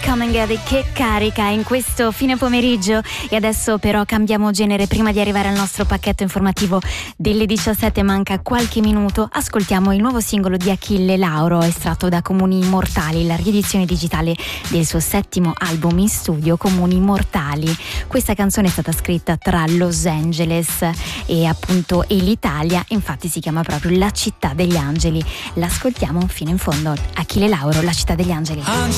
Come and Get It, che carica in questo fine pomeriggio. E adesso però cambiamo genere. Prima di arrivare al nostro pacchetto informativo delle 17, manca qualche minuto, ascoltiamo il nuovo singolo di Achille Lauro, estratto da Comuni Immortali, la riedizione digitale del suo 7° album in studio, Comuni Immortali. Questa canzone è stata scritta tra Los Angeles e appunto l'Italia, infatti si chiama proprio La città degli angeli. L'ascoltiamo fino in fondo. Achille Lauro, La città degli angeli.